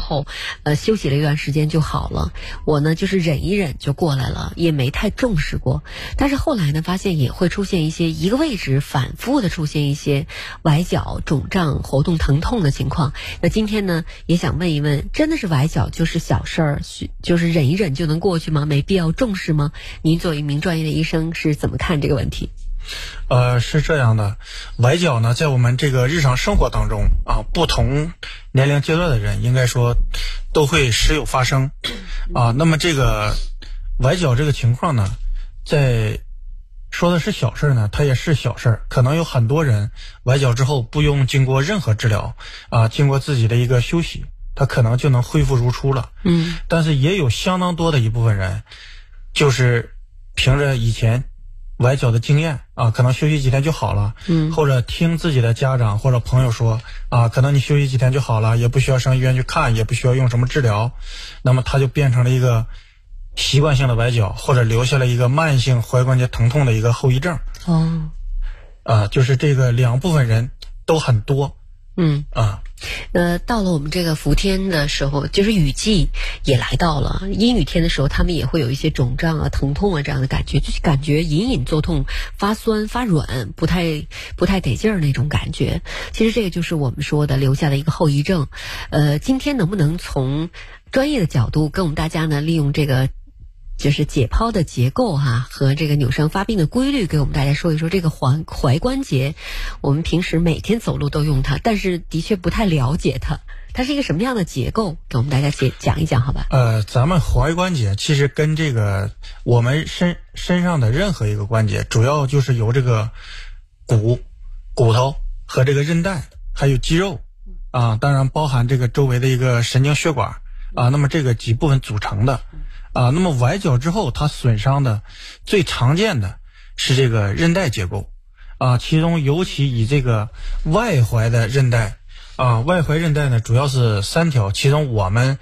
后，休息了一段时间就好了。我呢就是忍一忍就过来了，也没太重视过。但是后来呢，发现也会出现一些一个位置反复的出现一些崴脚、肿胀、活动疼痛的情况。那今天呢，也想问一问，真的是崴脚就是小事儿，就是忍一忍就能过去吗？没必要重视吗？您作为一名专业的医生是怎么看这个问题？ 是这样的，崴脚呢，在我们这个日常生活当中啊，不同年龄阶段的人应该说都会时有发生啊。那么这个崴脚这个情况呢，在说的是小事呢，它也是小事，可能有很多人崴脚之后不用经过任何治疗啊，经过自己的一个休息，他可能就能恢复如初了。但是也有相当多的一部分人，就是凭着以前崴脚的经验啊，可能休息几天就好了，或者听自己的家长或者朋友说啊，可能你休息几天就好了，也不需要上医院去看，也不需要用什么治疗，那么他就变成了一个习惯性的崴脚，或者留下了一个慢性踝关节疼痛的一个后遗症。就是这个两部分人都很多。 到了我们这个伏天的时候，就是雨季也来到了，阴雨天的时候，他们也会有一些肿胀啊、疼痛啊这样的感觉，就是感觉隐隐作痛、发酸、发软，不太得劲儿那种感觉。其实这个就是我们说的留下的一个后遗症。今天能不能从专业的角度跟我们大家呢，利用这个就是解剖的结构和这个扭伤发病的规律，给我们大家说一说这个踝关节。我们平时每天走路都用它，但是的确不太了解它是一个什么样的结构，给我们大家讲一讲好吧？ 咱们踝关节其实跟这个我们身上的任何一个关节，主要就是由这个骨头和这个韧带还有肌肉啊，当然包含这个周围的一个神经血管啊，那么这个几部分组成的。那么崴脚之后，它损伤的最常见的是这个韧带结构啊，其中尤其以这个外踝的韧带啊，外踝韧带呢主要是3条，其中我们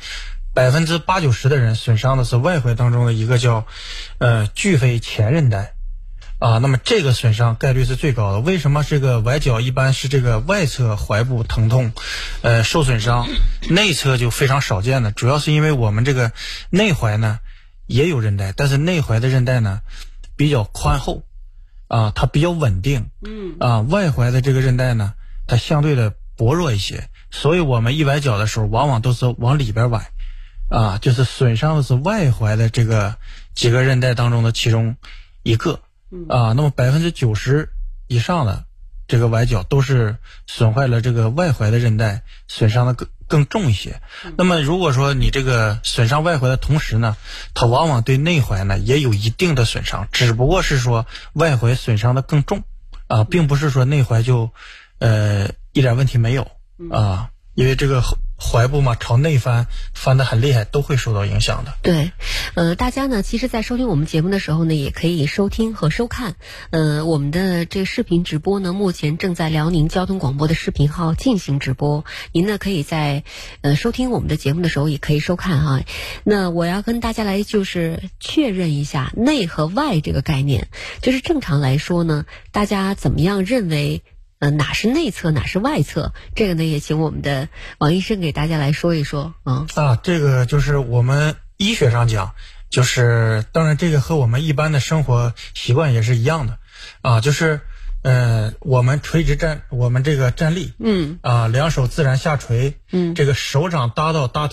80%-90%的人损伤的是外踝当中的一个叫巨腓前韧带啊，那么这个损伤概率是最高的。为什么这个崴脚一般是这个外侧踝部疼痛受损伤，内侧就非常少见的？主要是因为我们这个内踝呢也有韧带，但是内踝的韧带呢比较宽厚啊，它比较稳定。外踝的这个韧带呢，它相对的薄弱一些，所以我们一崴脚的时候往往都是往里边崴啊，就是损伤的是外踝的这个几个韧带当中的其中一个那么90%以上的这个崴脚都是损坏了这个外踝的韧带，损伤的更重一些。那么如果说你这个损伤外踝的同时呢，它往往对内踝呢也有一定的损伤，只不过是说外踝损伤的更重啊，并不是说内踝就一点问题没有啊，因为这个踝部嘛，朝内翻得很厉害，都会受到影响的。 对，大家呢，其实在收听我们节目的时候呢，也可以收听和收看。我们的这个视频直播呢，目前正在辽宁交通广播的视频号进行直播。您呢，可以在收听我们的节目的时候，也可以收看那我要跟大家来就是确认一下内和外这个概念，就是正常来说呢，大家怎么样认为？哪是内侧，哪是外侧？这个呢，也请我们的王医生给大家来说一说这个就是我们医学上讲，就是当然这个和我们一般的生活习惯也是一样的啊，就是我们垂直站，我们这个站立，两手自然下垂，这个手掌搭到大腿